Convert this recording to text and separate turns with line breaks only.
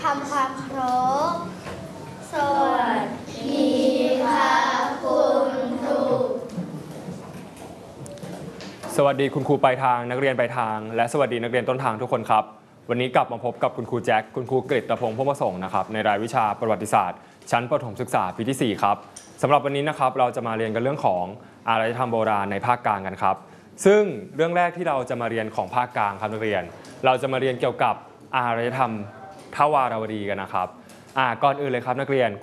ทำความเคารพสวัสดีค่ะคุณครู
สวัสดีคุณครูปลายทางนักเรียนปลายทางและสวัสดีนักเรียนต้นทางทุกคนครับวันนี้กลับมาพบกับคุณครูแจ็คคุณครูกฤษพงษ์พงษ์ประสงค์นะครับในรายวิชาประวัติศาสตร์ชั้นประถมศึกษาปีที่4ครับสำหรับวันนี้นะครับเราจะมาเรียนกันเรื่องของอารยธรรมโบราณในภาคกลางกันครับซึ่งเรื่องแรกที่เราจะมาเรียนของภาคกลางครับนักเรียนเราจะมาเรียนเกี่ยวกับอารยธรรมทวารวดีกันนะครับก่อนอื่นเลยครับนักเรียน